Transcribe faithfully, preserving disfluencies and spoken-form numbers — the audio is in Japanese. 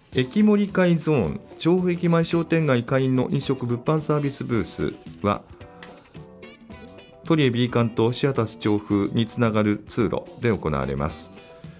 駅盛り会ゾーン調布駅前商店街会員の飲食物販サービスブースはトリエ B 館とシアタス調布につながる通路で行われます。